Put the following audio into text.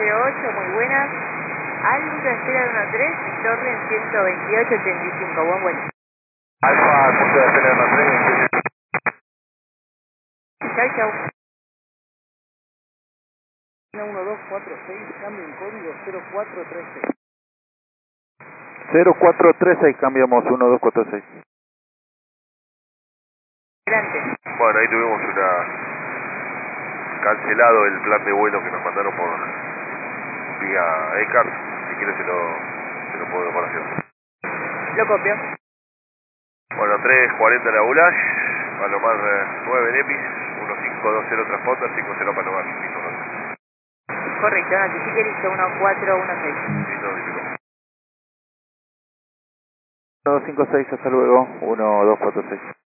908, muy buenas. Alfa Estela 13, Torre 128-85, buen vuelo. Alfa, punto de Estela 13. Chau, chau. 1246, cambio en código 0436. 0436, cambiamos 1246. Adelante. Bueno, ahí tuvimos cancelado el plan de vuelo que nos mandaron por vía ECAR. Si quieres se lo puedo hacer. Lo copio. Bueno, 340 la Ulash, Palomar 9 Nepis, 1520 transponder, 50 Palomar, listo, no. Correcto, notifique listo 1416. Listo, listo. 1256, hasta luego, 1246.